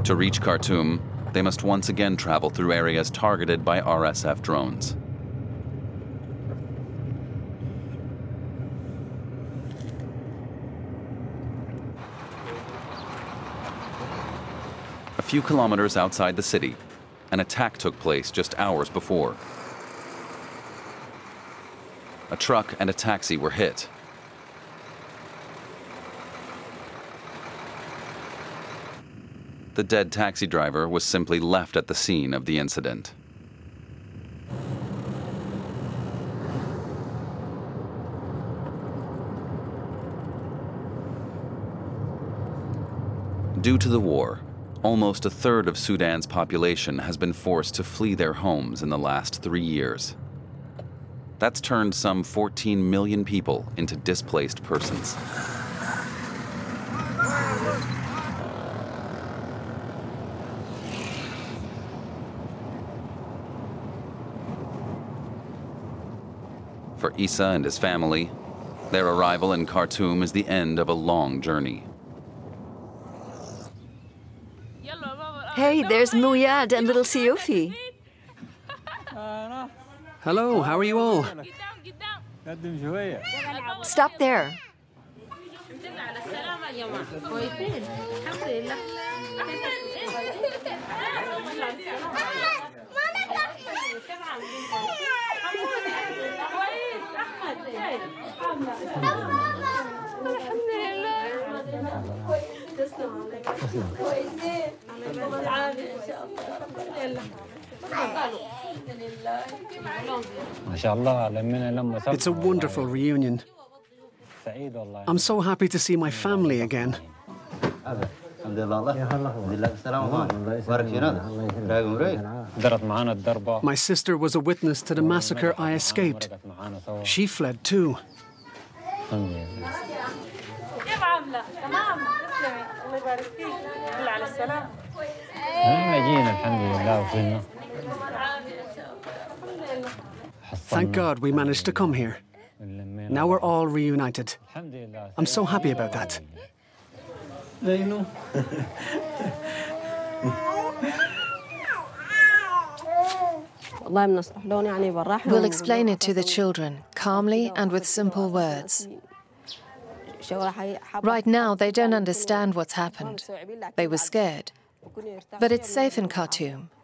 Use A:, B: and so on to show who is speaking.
A: To reach Khartoum, they must once again travel through areas targeted by RSF drones. A few kilometers outside the city, an attack took place just hours before. A truck and a taxi were hit. The dead taxi driver was simply left at the scene of the incident. Due to the war, almost a third of Sudan's population has been forced to flee their homes in the last 3 years. That's turned some 14 million people into displaced persons. For Issa and his family, their arrival in Khartoum is the end of a long journey.
B: Hey, there's Muyad and little Siofi.
C: Hello, how are you all?
B: Stop there.
C: It's a wonderful reunion. I'm so happy to see my family again. My sister was a witness to the massacre I escaped. She fled too. Thank God we managed to come here. Now we're all reunited. I'm so happy about that.
D: We'll explain it to the children, calmly and with simple words. Right now, they don't understand what's happened. They were scared. But it's safe in Khartoum.